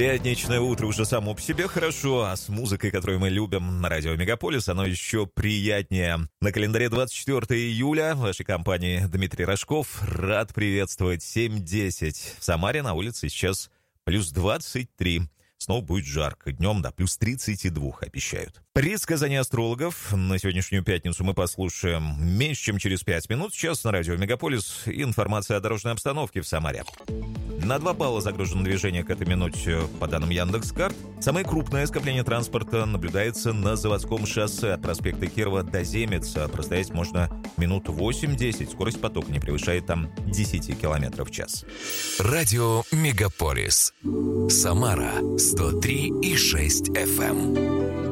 Пятничное утро уже само по себе хорошо, а с музыкой, которую мы любим на радио Мегаполис, оно еще приятнее. На календаре 24 июля в вашей компании Дмитрий Рожков. Рад приветствовать. 7:10. В Самаре на улице сейчас плюс 23. Снова будет жарко. Днем до плюс 32 обещают. Предсказания астрологов на сегодняшнюю пятницу мы послушаем меньше, чем через 5 минут. Сейчас на радио Мегаполис информация о дорожной обстановке в Самаре. На 2 балла загружено движение к этой минуте по данным Яндекс.Карт. Самое крупное скопление транспорта наблюдается на заводском шоссе от проспекта Кирова до Земеца. Простоять можно минут 8-10. Скорость потока не превышает там 10 км в час. Радио Мегаполис. Самара 103,6 FM.